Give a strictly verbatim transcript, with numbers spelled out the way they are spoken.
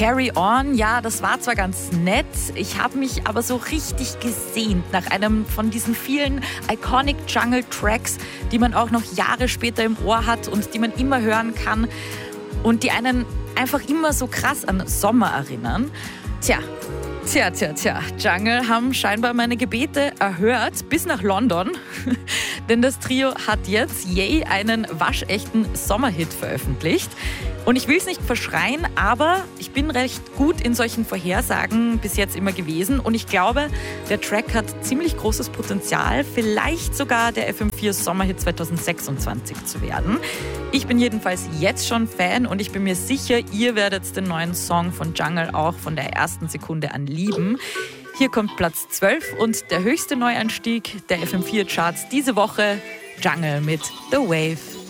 Carry On, ja, das war zwar ganz nett, ich habe mich aber so richtig gesehnt nach einem von diesen vielen iconic Jungle-Tracks, die man auch noch Jahre später im Ohr hat und die man immer hören kann und die einen einfach immer so krass an Sommer erinnern. Tja, tja, tja, tja, Jungle haben scheinbar meine Gebete erhört bis nach London, denn das Trio hat jetzt Yay einen waschechten Sommerhit veröffentlicht. Und ich will es nicht verschreien, aber ich bin recht gut in solchen Vorhersagen bis jetzt immer gewesen. Und ich glaube, der Track hat ziemlich großes Potenzial, vielleicht sogar der F M vier Sommerhit zwanzig sechsundzwanzig zu werden. Ich bin jedenfalls jetzt schon Fan und ich bin mir sicher, ihr werdet den neuen Song von Jungle auch von der ersten Sekunde an lieben. Hier kommt Platz zwölf und der höchste Neuanstieg der F M vier Charts diese Woche, Jungle mit The Wave.